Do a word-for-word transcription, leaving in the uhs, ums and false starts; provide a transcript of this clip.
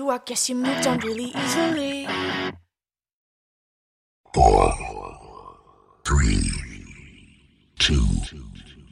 you, I guess you moved on really easily. Four, three, two,